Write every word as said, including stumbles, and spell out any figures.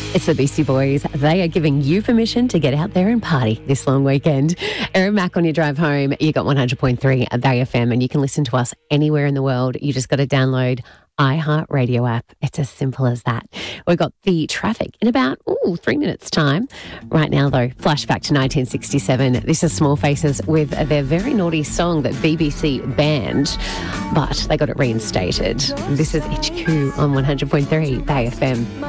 It's the Beastie Boys. They are giving you permission to get out there and party this long weekend. Erin Mack on your drive home. You got one hundred point three Bay F M, and you can listen to us anywhere in the world. You just got to download iHeartRadio app. It's as simple as that. We've got the traffic in about, ooh, three minutes time. Right now, though, flashback to nineteen sixty-seven. This is Small Faces with their very naughty song that B B C banned, but they got it reinstated. This is H Q on one hundred point three Bay F M.